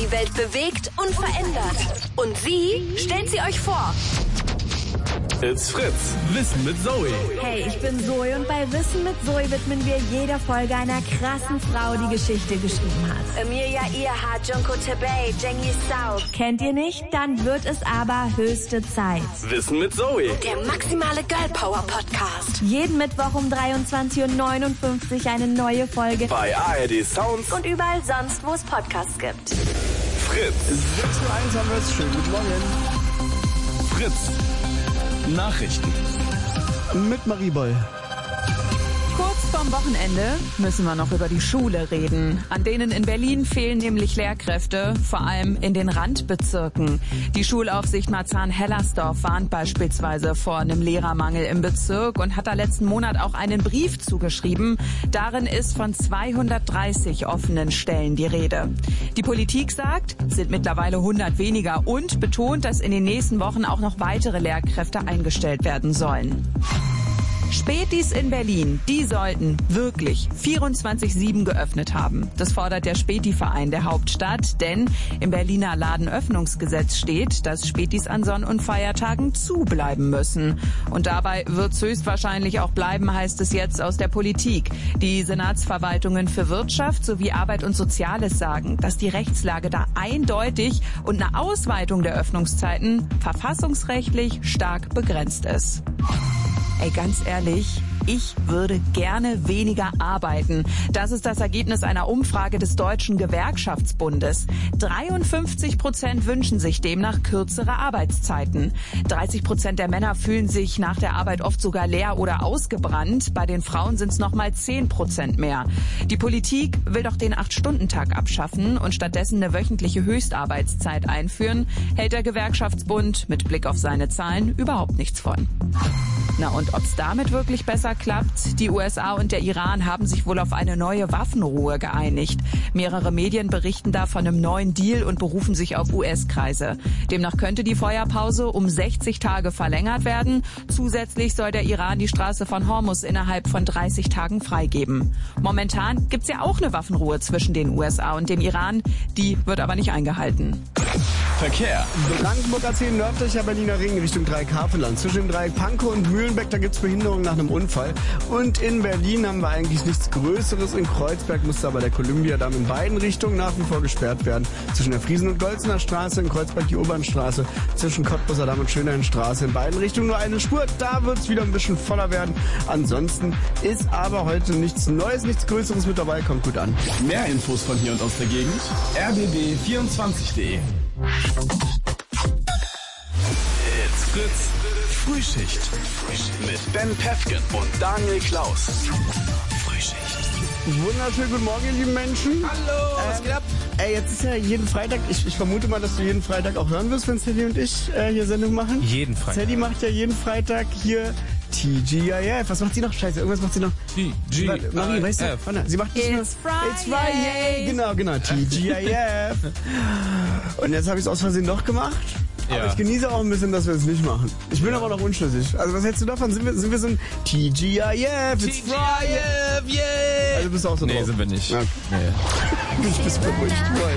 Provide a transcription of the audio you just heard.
die Welt bewegt und verändert. Und sie stellt sie euch vor. It's Fritz. Wissen mit Zoe. Hey, ich bin Zoe und bei Wissen mit Zoe widmen wir jeder Folge einer krassen Frau, die Geschichte geschrieben hat. Emilia Earhart, Junko Tabey, Cengiz South. Kennt ihr nicht? Dann wird es aber höchste Zeit. Wissen mit Zoe. Der maximale Girl Power Podcast. Jeden Mittwoch um 23:59 Uhr eine neue Folge. Bei ARD Sounds Und überall sonst, wo es Podcasts gibt. Fritz. 6:01 haben wir es. Schönen guten Morgen. Fritz. Nachrichten. Mit Marie Boll. Kurz vorm Wochenende müssen wir noch über die Schule reden. An denen in Berlin fehlen nämlich Lehrkräfte, vor allem in den Randbezirken. Die Schulaufsicht Marzahn-Hellersdorf warnt beispielsweise vor einem Lehrermangel im Bezirk und hat da letzten Monat auch einen Brief zugeschrieben. Darin ist von 230 offenen Stellen die Rede. Die Politik sagt, es sind mittlerweile 100 weniger und betont, dass in den nächsten Wochen auch noch weitere Lehrkräfte eingestellt werden sollen. Spätis in Berlin, die sollten wirklich 24/7 geöffnet haben. Das fordert der Späti-Verein der Hauptstadt, denn im Berliner Ladenöffnungsgesetz steht, dass Spätis an Sonn- und Feiertagen zubleiben müssen. Und dabei wird es höchstwahrscheinlich auch bleiben, heißt es jetzt aus der Politik. Die Senatsverwaltungen für Wirtschaft sowie Arbeit und Soziales sagen, dass die Rechtslage da eindeutig und eine Ausweitung der Öffnungszeiten verfassungsrechtlich stark begrenzt ist. Ey, ganz ehrlich, ich würde gerne weniger arbeiten. Das ist das Ergebnis einer Umfrage des Deutschen Gewerkschaftsbundes. 53% wünschen sich demnach kürzere Arbeitszeiten. 30% der Männer fühlen sich nach der Arbeit oft sogar leer oder ausgebrannt. Bei den Frauen sind es nochmal 10% mehr. Die Politik will doch den 8-Stunden-Tag abschaffen und stattdessen eine wöchentliche Höchstarbeitszeit einführen, hält der Gewerkschaftsbund mit Blick auf seine Zahlen überhaupt nichts von. Na und ob's damit wirklich besser klappt? Die USA und der Iran haben sich wohl auf eine neue Waffenruhe geeinigt. Mehrere Medien berichten da von einem neuen Deal und berufen sich auf US-Kreise. Demnach könnte die Feuerpause um 60 Tage verlängert werden. Zusätzlich soll der Iran die Straße von Hormuz innerhalb von 30 Tagen freigeben. Momentan gibt's ja auch eine Waffenruhe zwischen den USA und dem Iran. Die wird aber nicht eingehalten. Verkehr. Brandenburg A10 nördlicher Berliner Ring Richtung Dreieck-Hafenland. Zwischen dem Dreieck Pankow und Mühlenbeck, da gibt's Behinderung nach einem Unfall. Und in Berlin haben wir eigentlich nichts Größeres. In Kreuzberg musste aber der Columbia-Damm in beiden Richtungen nach wie vor gesperrt werden. Zwischen der Friesen- und Golzener Straße, in Kreuzberg die Obernstraße, zwischen Cottbusser Damm und Schönhainstraße in beiden Richtungen nur eine Spur. Da wird's wieder ein bisschen voller werden. Ansonsten ist aber heute nichts Neues, nichts Größeres mit dabei. Kommt gut an. Mehr Infos von hier und aus der Gegend. rbb24.de. It's Fritz. Frühschicht. Mit Ben Pefken und Daniel Klaus. Frühschicht. Wunderschönen guten Morgen, ihr lieben Menschen. Hallo, was geht ab? Jetzt ist ja jeden Freitag, ich vermute mal, dass du jeden Freitag auch hören wirst, wenn Sadie und ich hier Sendung machen. Jeden Freitag. Sadie macht ja jeden Freitag hier TGIF. Was macht sie noch? Scheiße, irgendwas macht sie noch. TGIF. Marie, weißt du? Warte, sie macht nicht nur... It's Friday. It's Friday. Genau, TGIF. Und jetzt habe ich es aus Versehen doch gemacht. Aber Ja. ich genieße auch ein bisschen, dass wir es nicht machen. Ich bin aber noch unschlüssig. Also was hältst du davon? Sind wir so ein TGIF? It's Friday. yeah! Also bist du auch so Nee, drauf? sind wir nicht. Ja. Nee. Ich bin beruhigt.